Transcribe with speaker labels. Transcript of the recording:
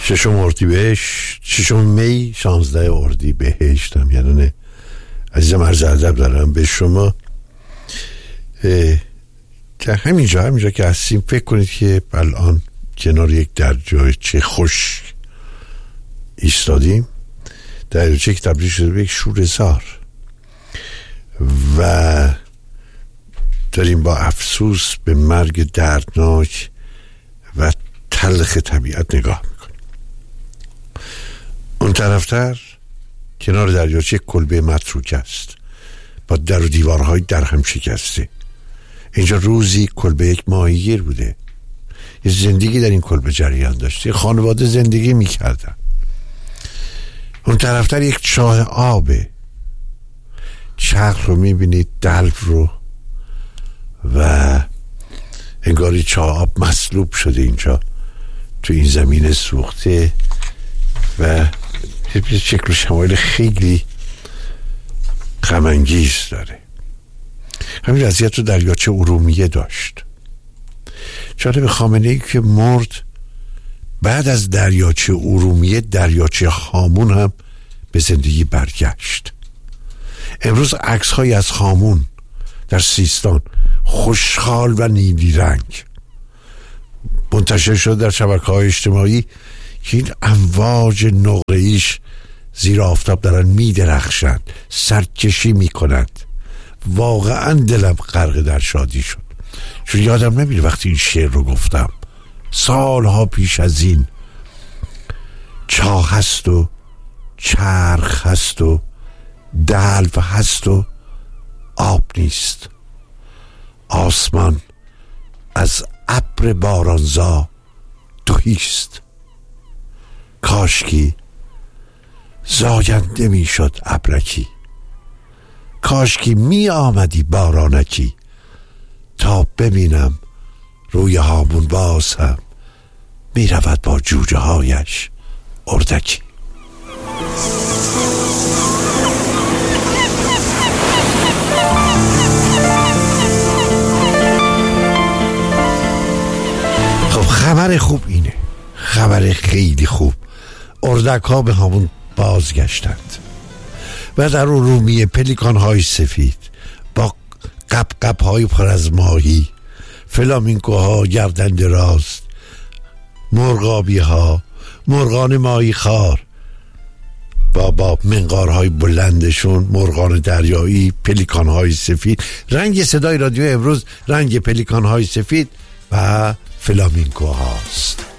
Speaker 1: ششم اردیبهشت، ششم می، 16 اردیبهشت هم یعنی عزیزم عرض ادب دارم به شما که همینجا که هستیم فکر کنید که الان کنار یک دریاچه خشک ایستادیم، دریاچه که تبدیل شده به یک شوره‌زار و داریم با افسوس به مرگ دردناک و تلخ طبیعت نگاه میکنیم. اون طرفتر کنار دریاچه کلبه متروک است با در و دیوارهای در هم شکسته. اینجا روزی کلبه یک ماهیگیر بوده، یه زندگی در این کلبه جریان داشته، یه خانواده زندگی میکردن. اون طرفتر یک چاه آبه، چرخ رو میبینید، دلو رو، و انگاری چاه آب مصلوب شده اینجا تو این زمین سوخته و شکل و شمایل خیلی غم انگیز داره. همین وضعیت رو دریاچه ارومیه داشت. جالب، خامنه‌ای که مرد بعد از دریاچه ارومیه دریاچه هامون هم به زندگی برگشت. امروز عکس‌هایی از هامون در سیستان خوشحال و نیلی رنگ منتشر شد در شبکه‌های اجتماعی که این امواج نقره‌ایش زیر آفتاب دارن می‌درخشند، سرکشی می‌کنند. واقعا دلم غرق در شادی شد، چون یادم نمیره وقتی این شعر رو گفتم سالها پیش از این. چاه هست و چرخ هست و دلو هست و آب نیست. آسمان از ابر بارانزا تهیست. کاشکی زاینده می شد ابرکی، کاشکی می آمدی بارانکی، تا ببینم روی هامون باز هم می رود با جوجه هایش اردکی. خب خبر خوب اینه، خبر خیلی خوب، اردک ها به هامون بازگشتند و در ارومیه پلیکان های سفید با قبقب های پر از ماهی، فلامینگوها گردن دراز، مرغابی ها، مرغان ماهی خار با منقارهای بلندشون، مرغان دریایی، پلیکان های سفید. رنگ صدای رادیو امروز رنگ پلیکان های سفید و فلامینگو هاست.